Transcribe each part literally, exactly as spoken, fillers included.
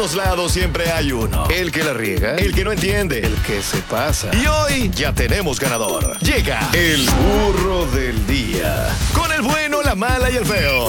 todos lados siempre hay uno. El que la riega, el que no entiende, el que se pasa. Y hoy ya tenemos ganador. Llega el burro del día. Con el bueno, la mala y el feo.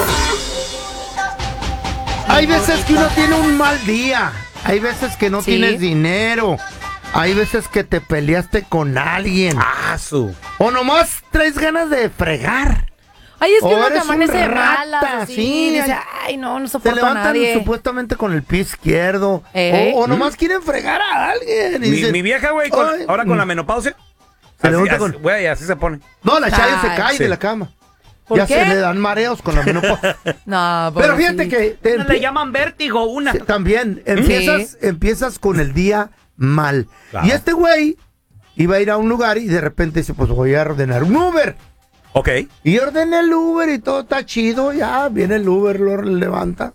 Hay veces que uno tiene un mal día. Hay veces que no ¿Sí? tienes dinero. Hay veces que te peleaste con alguien. Ah, su. O nomás traes ganas de fregar. Ay, es que o uno te eres amanece de un rata, malas, sí, sí, dice, ay, no, no te soporto a levantan nadie. supuestamente con el pie izquierdo. ¿Eh? O, o nomás quieren fregar a alguien. Y Mi, dicen, mi vieja, güey, con, ahora con la menopausia. Se así, levanta así, con... Güey, así se pone. No, la Chayo se Ay, cae sí. de la cama. ¿Por Ya qué? se le dan mareos con la menopausia. No, Pero fíjate que... Te Le llaman vértigo, una. Sí, también, empiezas, Sí. empiezas con el día mal. Claro. Y este güey iba a ir a un lugar y de repente dice, pues voy a ordenar un Uber. Ok. Y ordena el Uber y todo está chido, ya viene el Uber, lo levanta.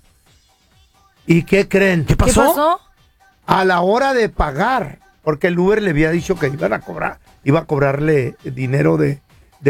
¿Y qué creen? ¿Qué ¿Qué pasó? A la hora de pagar, porque el Uber le había dicho que iban a cobrar, iba a cobrarle dinero de,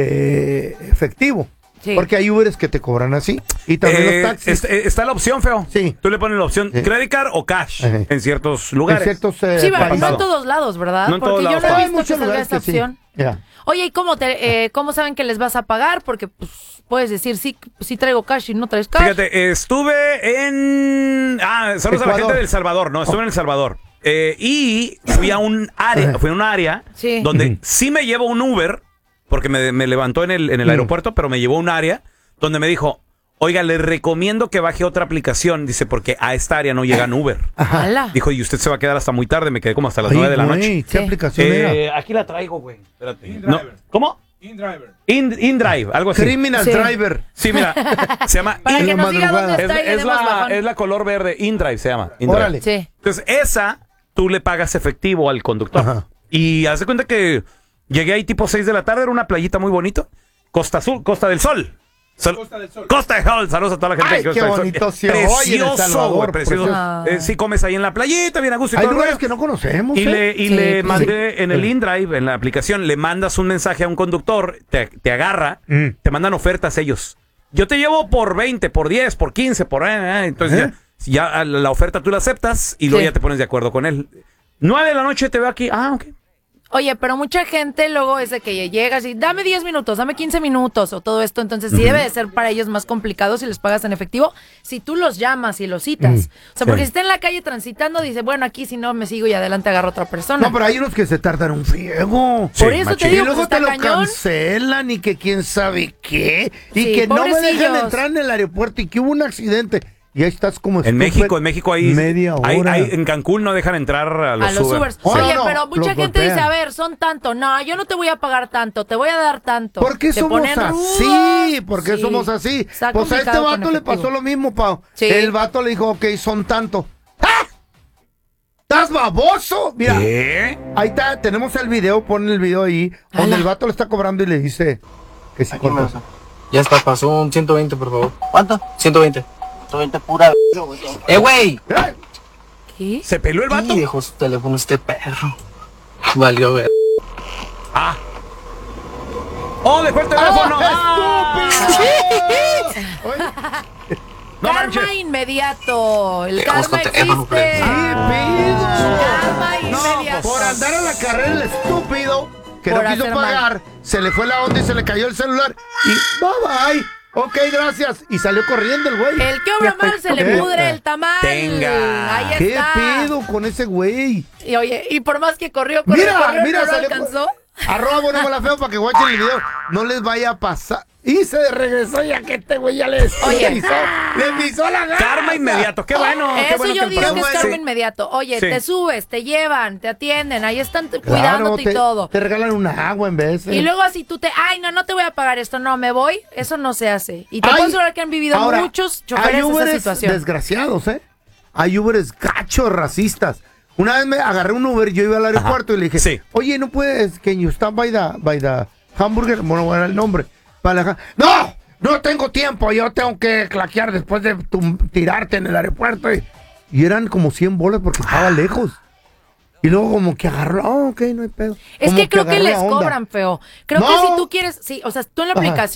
de efectivo. Sí. Porque hay Uberes que te cobran así. Y también Eh, los taxis. est- eh, está la opción, feo. Sí. Tú le pones la opción Sí. credit card o cash Ajá. en ciertos En lugares. ciertos, eh, Sí, pero no países. en todos lados, ¿verdad? No en Porque todos yo lados, no pero he Hay visto que muchos salga lugares esta que sí. opción. Ya. Oye, ¿y cómo, te, eh, cómo saben que les vas a pagar? Porque pues, puedes decir, sí, sí traigo cash y no traes cash. Fíjate, estuve en... Ah, saludos a la Ecuador. gente de El Salvador, ¿no? Estuve en El Salvador. Eh, y fui a un área, fui a un área Sí. donde Ujú. sí me llevo un Uber, porque me, me levantó en el, en el Mm. aeropuerto, pero me llevó a un área donde me dijo, oiga, le recomiendo que baje otra aplicación, dice, porque a esta área no llegan Uber. Ajá. Ala. Dijo, y usted se va a quedar hasta muy tarde, me quedé como hasta las Ay, nueve de la güey, noche. ¿Qué Sí. aplicación Eh, era? aquí la traigo, güey. Espérate. InDriver. No. ¿Cómo? InDriver. In, InDrive, algo así. Criminal Sí. Driver. Sí, mira, se llama Para En que la nos diga madrugada. dónde Es, está y le es demos la, bajón. es la color verde, InDrive se llama. InDrive. Órale. Sí. Entonces, esa, tú le pagas efectivo al conductor. Ajá. Y haz de cuenta que llegué ahí tipo seis de la tarde, era una playita muy bonito. Costa Azul, Costa del Sol. Sal- Costa del Sol. Costa del Sol, saludos a toda la gente Ay, de Costa qué del Sol. bonito se oye en El Precioso, Salvador, güey, precioso. precioso. Eh, sí, comes ahí en la playita, bien a gusto y Hay todo el lugares rollo. que no conocemos. Y ¿eh? le, y Sí, le pues mandé en el Sí. InDrive, en la aplicación, le mandas un mensaje a un conductor, te, te agarra, Mm. te mandan ofertas ellos. Yo te llevo por veinte, por diez, por quince, por... eh, eh, entonces ¿Eh? ya, ya la oferta tú la aceptas y luego Sí. ya te pones de acuerdo con él. Nueve de la noche te veo aquí. Ah, ok. Oye, pero mucha gente luego es de que llegas y dame diez minutos, dame quince minutos o todo esto. Entonces sí debe de ser para ellos más complicado si les pagas en efectivo, si tú los llamas y los citas. Mm, O sea, sí. porque si está en la calle transitando, dice, bueno, aquí si no me sigo y adelante agarro a otra persona. No, pero hay unos que se tardan un friego. Por eso machín. te Y digo, luego pues, te está lo cañón. cancelan y que quién sabe qué. Y Sí, que no me dejan pobrecillos. entrar en el aeropuerto y que hubo un accidente. Y ahí estás como En estúpido. México, en México ahí... Media hora. hay- hay- en Cancún no dejan entrar a los, a los Uber. Ubers. Oh, Oye, no, no, pero mucha los gente dice, golpean. a ver, son tanto. No, yo no te voy a pagar tanto, te voy a dar tanto. ¿Por qué Te somos ponen así? rudos. ¿Por qué Sí. somos así? Está Pues a este complicado con vato le efectivo. pasó lo mismo, Pau. Sí. El vato le dijo, ok, son tanto. ¡Ah! ¿Estás baboso? Mira, ¿Qué? ahí está, tenemos el video, pon el video ahí, donde Ala. el vato le está cobrando y le dice que se Aquí me corta. lo- Ya está, pasó un ciento veinte, por favor. ¿Cuánto? ciento veinte. ciento veinte pura b****, güey. ¡Eh, güey! ¡Eh! ¿Qué? ¿Se peló el vato? Y dejó su teléfono este perro. Valió ver. Ah. ¡Oh, dejó el teléfono! ¡Ah, estúpido! Oye, No Karma manches. inmediato. El Dejamos karma con teléfono, existe. Freddy. ¿qué pido? Karma No, inmediato. por andar a la carrera el estúpido que Por no quiso hacer mal. pagar, se le fue la onda y se le cayó el celular y bye bye. Ok, gracias. Y salió corriendo el güey. El que obra mal se le ¿Qué? pudre el tamal. Tenga. Ahí ¿Qué está. pedo con ese güey? Y oye, y por más que corrió, corrió, Mira, corrió, mira, no lo salió. alcanzó. Arroba bueno la feo para que guachen el video. No les vaya a pasar. Y se regresó ya que este güey ya les Oye. pisó, le pisó la gana. Karma inmediato. Qué bueno. qué Eso bueno yo que el digo que es programa- karma Sí. inmediato. Oye, Sí. te subes, te llevan, te atienden, ahí están t- Claro, cuidándote te, y todo. Te regalan una agua en vez. Y luego así tú te, ay, no, no te voy a pagar esto, no, me voy, eso no se hace. Y te Hay- puedo asegurar que han vivido ahora, muchos hay choferes esa Uberes situación. desgraciados, ¿eh? Hay Uberes gachos, racistas. Una vez me agarré un Uber, yo iba al aeropuerto y le dije, sí. oye, ¿no puedes, can you stop by the, by the hamburger? Bueno, voy a dar el nombre. Para la, ¡no! No tengo tiempo, yo tengo que claquear después de tu- tirarte en el aeropuerto. Y, y eran como cien bolas porque estaba lejos. Y luego como que agarró, oh, ok, no hay pedo. Es Como que creo que agarró les la onda. cobran feo. Creo No. que si tú quieres, sí, o sea, tú en la Ajá. aplicación